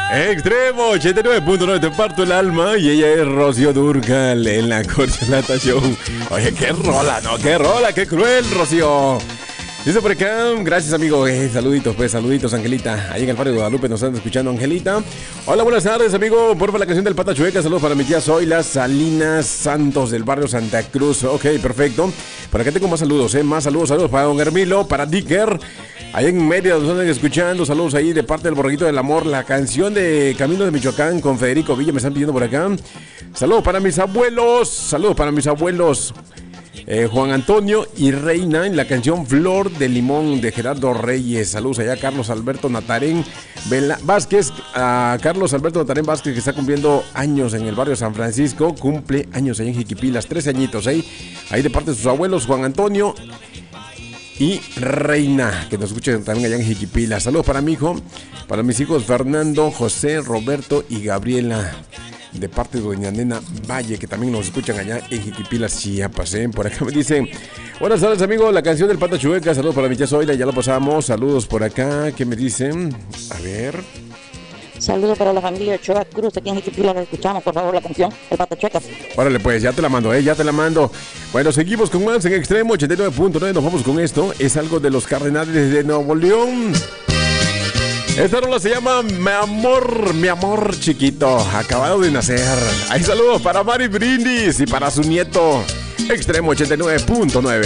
Extremo 89.9, te parto el alma. Y ella es Rocío Dúrcal en la Corcholata Show. Oye, qué rola, ¿no? Qué rola, qué cruel, Rocío. Dice por acá, gracias amigo, saluditos pues, saluditos Angelita, ahí en el barrio de Guadalupe nos están escuchando Angelita. Hola, buenas tardes amigo, porfa la canción del Pata Chueca, saludos para mi tía Zoila Salinas Santos del barrio Santa Cruz. Ok, perfecto, por acá tengo más saludos, saludos para don Hermilo, para Dicker, ahí en Mérida nos están escuchando, saludos ahí de parte del Borreguito del Amor, la canción de Camino de Michoacán con Federico Villa me están pidiendo por acá. Saludos para mis abuelos, Juan Antonio y Reina en la canción Flor de Limón de Gerardo Reyes. Saludos allá a Carlos Alberto Natarén Vázquez, a Carlos Alberto Natarén Vázquez que está cumpliendo años en el barrio San Francisco, cumple años allá en Jiquipilas, 13 añitos ahí de parte de sus abuelos Juan Antonio y Reina, que nos escuchen también allá en Jiquipilas. Saludos para mi hijo, para mis hijos Fernando, José, Roberto y Gabriela, de parte de doña Nena Valle, que también nos escuchan allá en Jiquipilas, Chiapas. Por acá me dicen, buenas tardes amigo, la canción del Pata Chueca, saludos para mi tía Zoila, ya lo pasamos, saludos por acá, ¿qué me dicen? A ver. Saludos para la familia Ochoa Cruz, aquí en Jiquipilas, lo escuchamos, por favor, la canción El Pata Chuecas. Órale pues, ya te la mando, ya te la mando. Bueno, seguimos con más en Extremo 89.9, nos vamos con esto, es algo de los Cardenales de Nuevo León. Esta rola se llama mi amor chiquito, acabado de nacer. Hay saludos para Mari Brindis y para su nieto. Extremo 89.9.